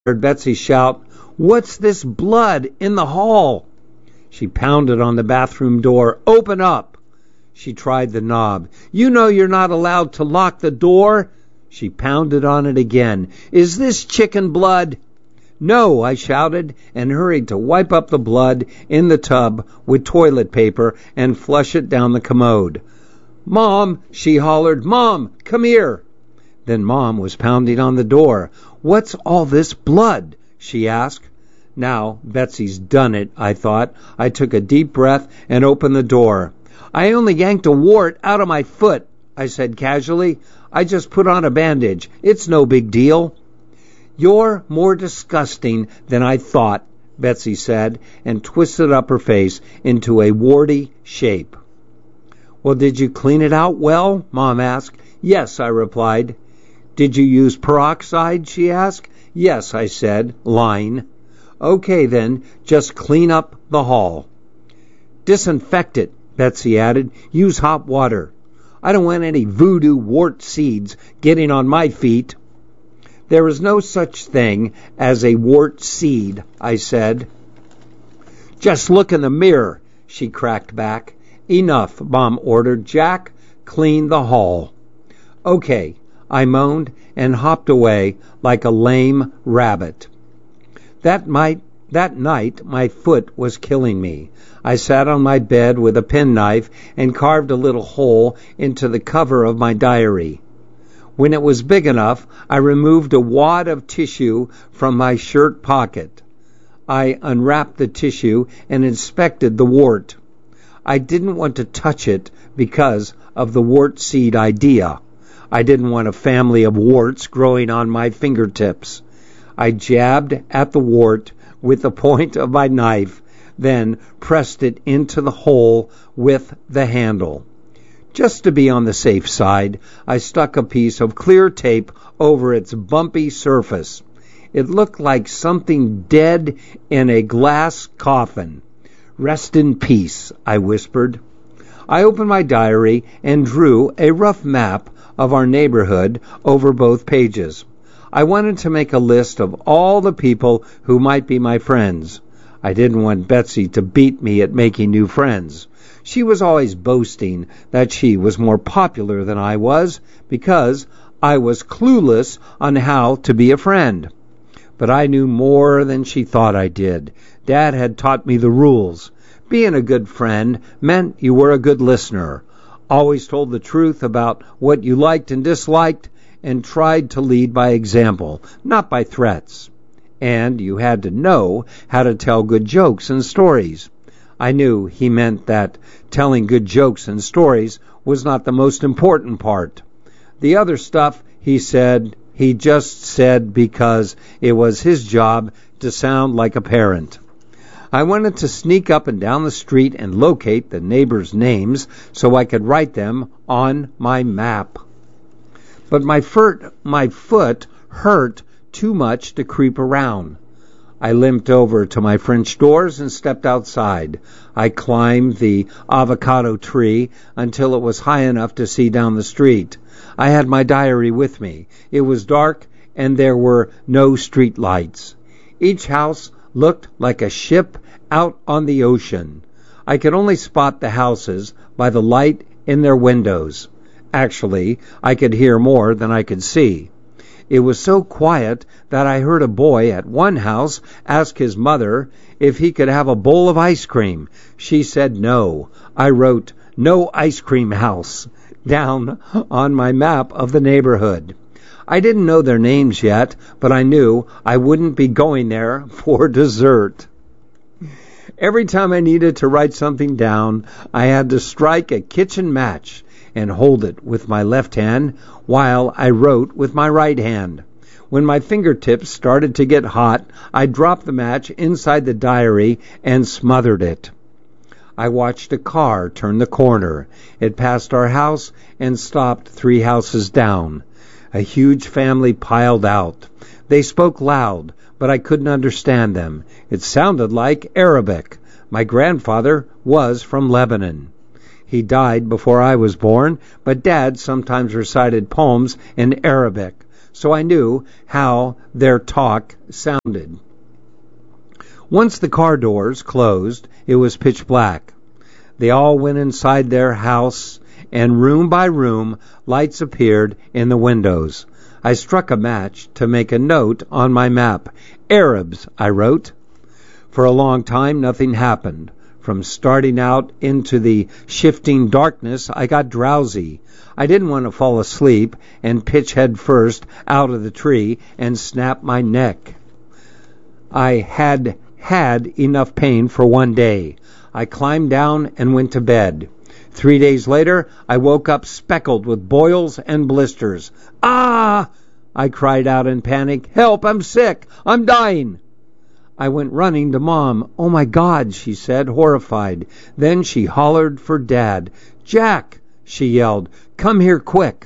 heard Betsy shout, "What's this blood in the hall?" She pounded on the bathroom door. "Open up!" She tried the knob. "You know you're not allowed to lock the door." She pounded on it again. "Is this chicken blood?" "No," I shouted, and hurried to wipe up the blood in the tub with toilet paper and flush it down the commode. "Mom," she hollered, "Mom, come here." Then Mom was pounding on the door. "What's all this blood?" she asked. Now Betsy's done it, I thought. I took a deep breath and opened the door. "I only yanked a wart out of my foot," I said casually. "I just put on a bandage. It's no big deal." "You're more disgusting than I thought," Betsy said, and twisted up her face into a warty shape. "Well, did you clean it out well?" Mom asked. "Yes," I replied. "Did you use peroxide?" she asked. "Yes," I said, lying. "Okay, then, just clean up the hall." "Disinfect it," Betsy added. "Use hot water. I don't want any voodoo wart seeds getting on my feet." "There is no such thing as a wart seed," I said. "Just look in the mirror," she cracked back. "Enough," Mom ordered. "Jack, clean the hall." "Okay," I moaned and hopped away like a lame rabbit. That night, my foot was killing me. I sat on my bed with a penknife and carved a little hole into the cover of my diary. When it was big enough, I removed a wad of tissue from my shirt pocket. I unwrapped the tissue and inspected the wart. I didn't want to touch it because of the wart seed idea. I didn't want a family of warts growing on my fingertips. I jabbed at the wart with the point of my knife, then pressed it into the hole with the handle. Just to be on the safe side, I stuck a piece of clear tape over its bumpy surface. It looked like something dead in a glass coffin. "Rest in peace," I whispered. I opened my diary and drew a rough map of our neighborhood over both pages. I wanted to make a list of all the people who might be my friends. I didn't want Betsy to beat me at making new friends. She was always boasting that she was more popular than I was because I was clueless on how to be a friend. But I knew more than she thought I did. Dad had taught me the rules. Being a good friend meant you were a good listener, always told the truth about what you liked and disliked, and tried to lead by example, not by threats. And you had to know how to tell good jokes and stories. I knew he meant that telling good jokes and stories was not the most important part. The other stuff, he just said because it was his job to sound like a parent. I wanted to sneak up and down the street and locate the neighbors' names so I could write them on my map. But my foot hurt too much to creep around. I limped over to my French doors and stepped outside. I climbed the avocado tree until it was high enough to see down the street. I had my diary with me. It was dark and there were no street lights. Each house looked like a ship out on the ocean. I could only spot the houses by the light in their windows. Actually, I could hear more than I could see. It was so quiet that I heard a boy at one house ask his mother if he could have a bowl of ice cream. She said no. I wrote, "No ice cream house," down on my map of the neighborhood. I didn't know their names yet, but I knew I wouldn't be going there for dessert. Every time I needed to write something down, I had to strike a kitchen match and hold it with my left hand while I wrote with my right hand. When my fingertips started to get hot, I dropped the match inside the diary and smothered it. I watched a car turn the corner. It passed our house and stopped 3 houses down. A huge family piled out. They spoke loud, but I couldn't understand them. It sounded like Arabic. My grandfather was from Lebanon. He died before I was born, but Dad sometimes recited poems in Arabic, so I knew how their talk sounded. Once the car doors closed, it was pitch black. They all went inside their house, and room by room, lights appeared in the windows. I struck a match to make a note on my map. Arabs, I wrote. For a long time, nothing happened. From starting out into the shifting darkness, I got drowsy. I didn't want to fall asleep and pitch head first out of the tree and snap my neck. I had enough pain for one day. I climbed down and went to bed. 3 days later, I woke up speckled with boils and blisters. Ah! I cried out in panic. Help, I'm sick. I'm dying. I went running to Mom. Oh, my God, she said, horrified. Then she hollered for Dad. Jack, she yelled, come here quick.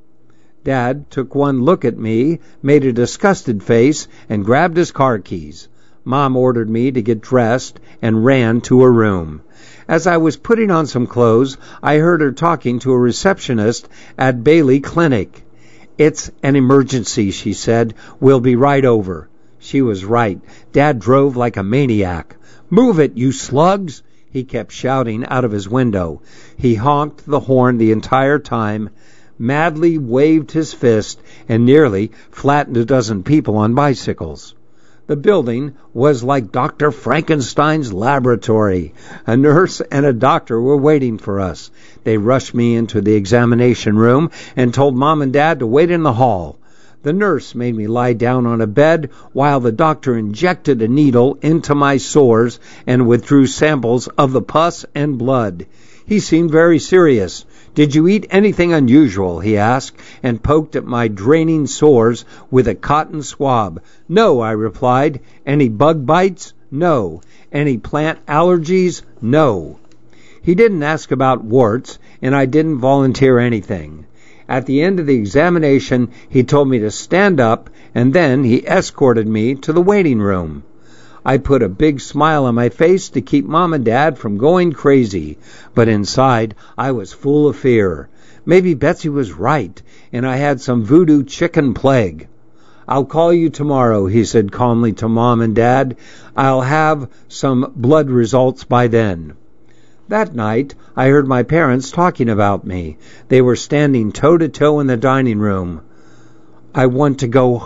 Dad took one look at me, made a disgusted face, and grabbed his car keys. Mom ordered me to get dressed and ran to her room. As I was putting on some clothes, I heard her talking to a receptionist at Bailey Clinic. It's an emergency, she said. We'll be right over. She was right. Dad drove like a maniac. Move it, you slugs! He kept shouting out of his window. He honked the horn the entire time, madly waved his fist, and nearly flattened a dozen people on bicycles. The building was like Dr. Frankenstein's laboratory. A nurse and a doctor were waiting for us. They rushed me into the examination room and told Mom and Dad to wait in the hall. The nurse made me lie down on a bed while the doctor injected a needle into my sores and withdrew samples of the pus and blood. He seemed very serious. Did you eat anything unusual? He asked, and poked at my draining sores with a cotton swab. No, I replied. Any bug bites? No. Any plant allergies? No. He didn't ask about warts, and I didn't volunteer anything. At the end of the examination, he told me to stand up, and then he escorted me to the waiting room. I put a big smile on my face to keep Mom and Dad from going crazy, but inside I was full of fear. Maybe Betsy was right, and I had some voodoo chicken plague. I'll call you tomorrow, he said calmly to Mom and Dad. I'll have some blood results by then. That night, I heard my parents talking about me. They were standing toe-to-toe in the dining room. I want to go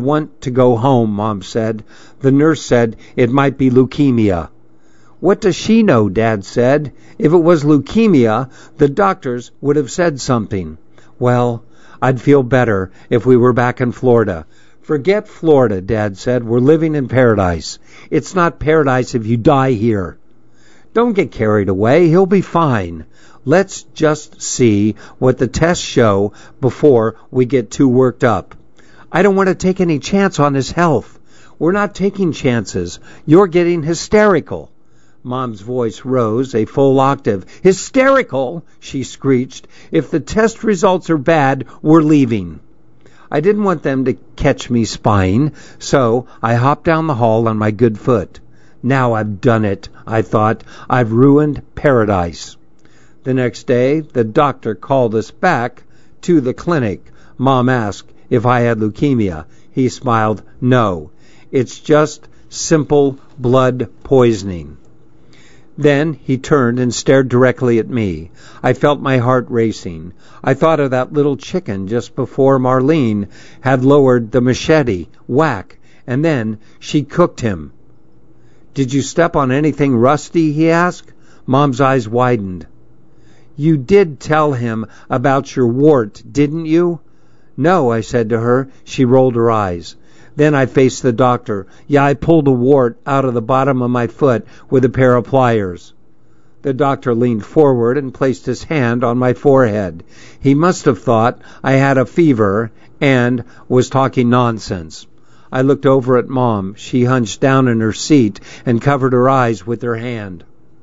home, Mom said. The nurse said it might be leukemia. What does she know, Dad said. If it was leukemia, the doctors would have said something. Well, I'd feel better if we were back in Florida. Forget Florida, Dad said. We're living in paradise. It's not paradise if you die here. Don't get carried away. He'll be fine. Let's just see what the tests show before we get too worked up. I don't want to take any chance on his health. We're not taking chances. You're getting hysterical. Mom's voice rose a full octave. Hysterical, she screeched. If the test results are bad, we're leaving. I didn't want them to catch me spying, so I hopped down the hall on my good foot. Now I've done it, I thought. I've ruined paradise. The next day, the doctor called us back to the clinic. Mom asked if I had leukemia. He smiled. No, it's just simple blood poisoning. Then he turned and stared directly at me. I felt my heart racing. I thought of that little chicken just before Marlene had lowered the machete, whack, and then she cooked him. Did you step on anything rusty? He asked. Mom's eyes widened. You did tell him about your wart, didn't you? No, I said to her. She rolled her eyes. Then I faced the doctor. Yeah, I pulled a wart out of the bottom of my foot with a pair of pliers. The doctor leaned forward and placed his hand on my forehead. He must have thought I had a fever and was talking nonsense. I looked over at Mom. She hunched down in her seat and covered her eyes with her hand.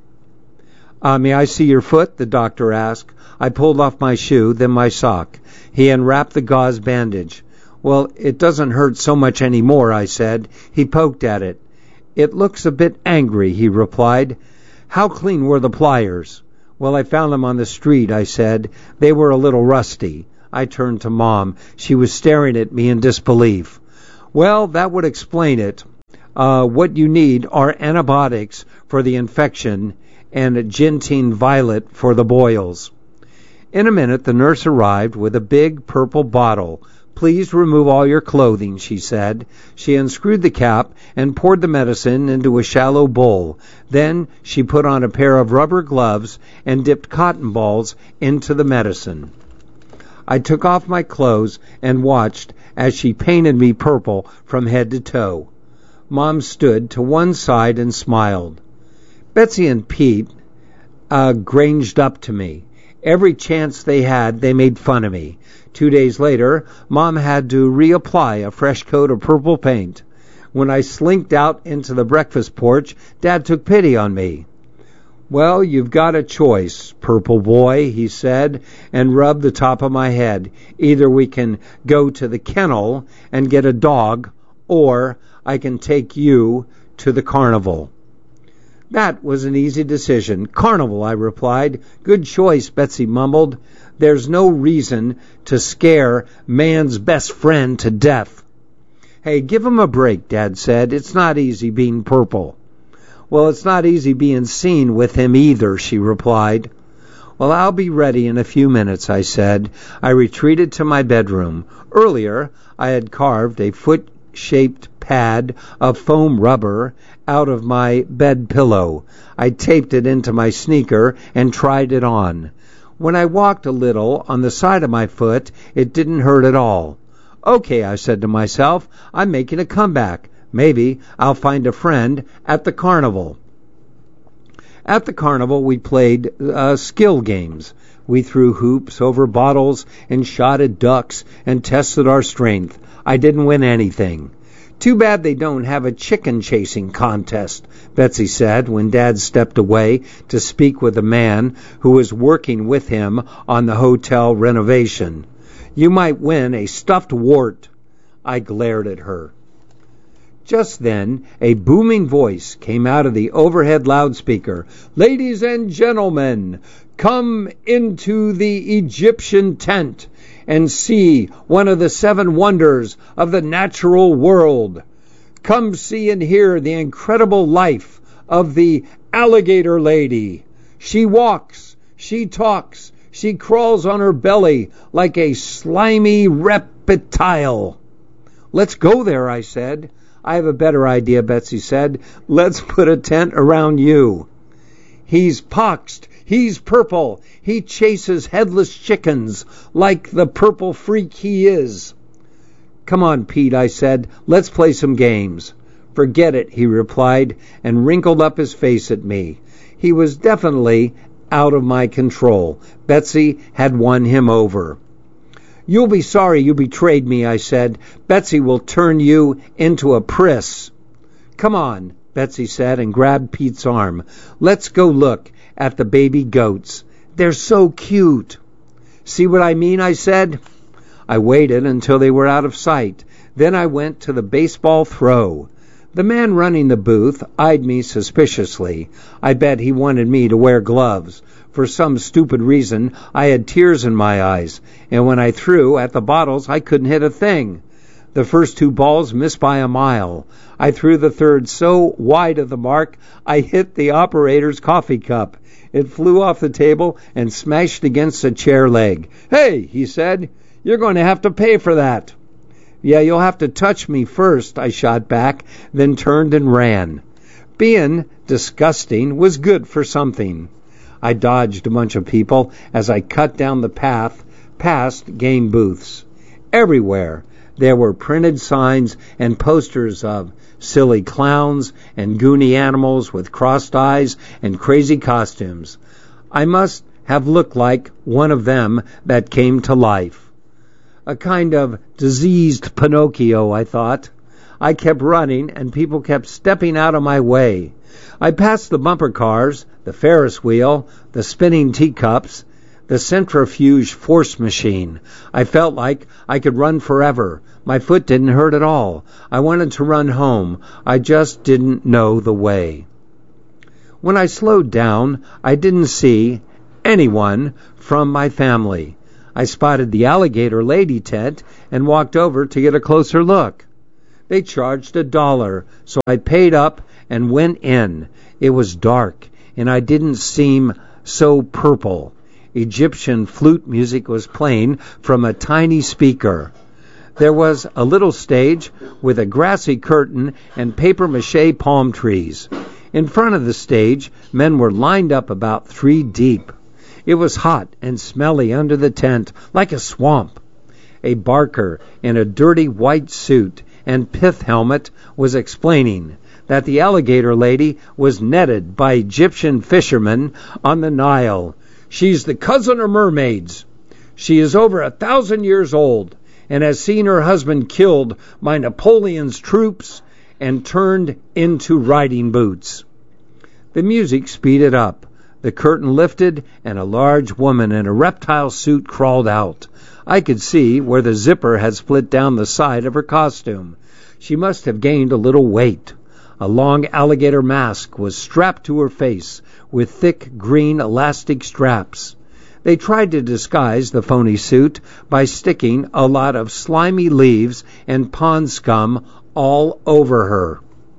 May I see your foot? The doctor asked. I pulled off my shoe, then my sock. He unwrapped the gauze bandage. Well, it doesn't hurt so much anymore, I said. He poked at it. It looks a bit angry, he replied. How clean were the pliers? Well, I found them on the street, I said. They were a little rusty. I turned to Mom. She was staring at me in disbelief. Well, that would explain it. What you need are antibiotics for the infection and Gentian violet for the boils. In a minute, the nurse arrived with a big purple bottle. Please remove all your clothing, she said. She unscrewed the cap and poured the medicine into a shallow bowl. Then she put on a pair of rubber gloves and dipped cotton balls into the medicine. I took off my clothes and watched as she painted me purple from head to toe. Mom stood to one side and smiled. Betsy and Pete granged up to me. Every chance they had, they made fun of me. 2 days later, Mom had to reapply a fresh coat of purple paint. When I slinked out into the breakfast porch, Dad took pity on me. Well, you've got a choice, purple boy, he said, and rubbed the top of my head. Either we can go to the kennel and get a dog, or I can take you to the carnival. That was an easy decision. Carnival, I replied. Good choice, Betsy mumbled. There's no reason to scare man's best friend to death. Hey, give him a break, Dad said. It's not easy being purple. Well, it's not easy being seen with him either, she replied. Well, I'll be ready in a few minutes, I said. I retreated to my bedroom. Earlier, I had carved a foot-shaped pad of foam rubber out of my bed pillow. I taped it into my sneaker and tried it on. When I walked a little on the side of my foot, it didn't hurt at all. Okay, I said to myself, I'm making a comeback. Maybe I'll find a friend at the carnival. At the carnival, we played skill games. We threw hoops over bottles and shot at ducks and tested our strength. I didn't win anything. Too bad they don't have a chicken chasing contest, Betsy said when Dad stepped away to speak with a man who was working with him on the hotel renovation. You might win a stuffed wart. I glared at her. Just then, a booming voice came out of the overhead loudspeaker. Ladies and gentlemen, come into the Egyptian tent and see one of the 7 wonders of the natural world. Come see and hear the incredible life of the alligator lady. She walks, she talks, she crawls on her belly like a slimy reptile. Let's go there, I said. I have a better idea, Betsy said. Let's put a tent around you. He's poxed. He's purple. He chases headless chickens like the purple freak he is. Come on, Pete, I said. Let's play some games. Forget it, he replied, and wrinkled up his face at me. He was definitely out of my control. Betsy had won him over. You'll be sorry you betrayed me, I said. Betsy will turn you into a priss. Come on, Betsy said and grabbed Pete's arm. Let's go look at the baby goats. They're so cute. See what I mean, I said. I waited until they were out of sight. Then I went to the baseball throw. The man running the booth eyed me suspiciously. I bet he wanted me to wear gloves. For some stupid reason, I had tears in my eyes, and when I threw at the bottles, I couldn't hit a thing. The first 2 balls missed by a mile. I threw the third so wide of the mark, I hit the operator's coffee cup. It flew off the table and smashed against a chair leg. Hey, he said, you're going to have to pay for that. Yeah, you'll have to touch me first, I shot back, then turned and ran. Being disgusting was good for something. I dodged a bunch of people as I cut down the path past game booths. Everywhere there were printed signs and posters of silly clowns and goony animals with crossed eyes and crazy costumes. I must have looked like one of them that came to life. A kind of diseased Pinocchio, I thought. I kept running, and people kept stepping out of my way. I passed the bumper cars, the Ferris wheel, the spinning teacups, the centrifuge force machine. I felt like I could run forever. My foot didn't hurt at all. I wanted to run home. I just didn't know the way. When I slowed down, I didn't see anyone from my family. I spotted the alligator lady tent and walked over to get a closer look. They charged $1, so I paid up and went in. It was dark, and I didn't seem so purple. Egyptian flute music was playing from a tiny speaker. There was a little stage with a grassy curtain and papier-mâché palm trees. In front of the stage, men were lined up about 3 deep. It was hot and smelly under the tent, like a swamp. A barker in a dirty white suit and pith helmet was explaining that the alligator lady was netted by Egyptian fishermen on the Nile. She's the cousin of mermaids. She is over 1,000 years old and has seen her husband killed by Napoleon's troops and turned into riding boots. The music speeded up. The curtain lifted, and a large woman in a reptile suit crawled out. I could see where the zipper had split down the side of her costume. She must have gained a little weight. A long alligator mask was strapped to her face with thick green elastic straps. They tried to disguise the phony suit by sticking a lot of slimy leaves and pond scum all over her.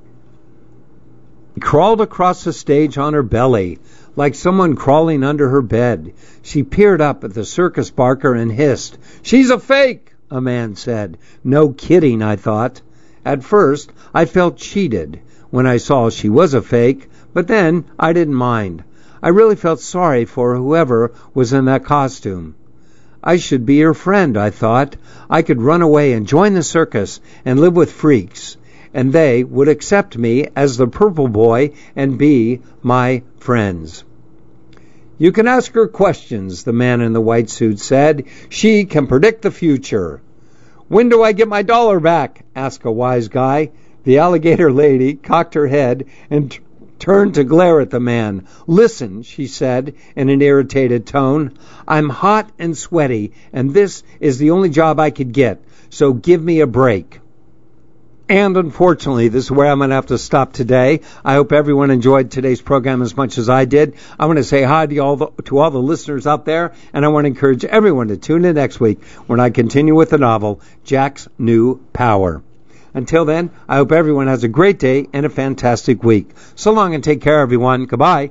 She crawled across the stage on her belly, like someone crawling under her bed. She peered up at the circus barker and hissed. "She's a fake," a man said. No kidding, I thought. At first, I felt cheated when I saw she was a fake, but then I didn't mind. I really felt sorry for whoever was in that costume. I should be her friend, I thought. I could run away and join the circus and live with freaks, and they would accept me as the purple boy and be my friends. "You can ask her questions," the man in the white suit said. "She can predict the future." "When do I get my $1 back?" asked a wise guy. The alligator lady cocked her head and turned to glare at the man. "Listen," she said in an irritated tone. "I'm hot and sweaty, and this is the only job I could get, so give me a break." And unfortunately, this is where I'm going to have to stop today. I hope everyone enjoyed today's program as much as I did. I want to say hi to all the listeners out there, and I want to encourage everyone to tune in next week when I continue with the novel, Jack's New Power. Until then, I hope everyone has a great day and a fantastic week. So long and take care, everyone. Goodbye.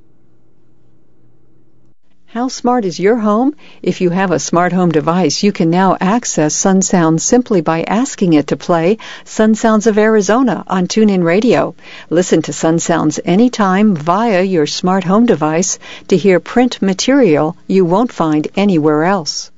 How smart is your home? If you have a smart home device, you can now access Sun Sounds simply by asking it to play Sun Sounds of Arizona on TuneIn Radio. Listen to Sun Sounds anytime via your smart home device to hear print material you won't find anywhere else.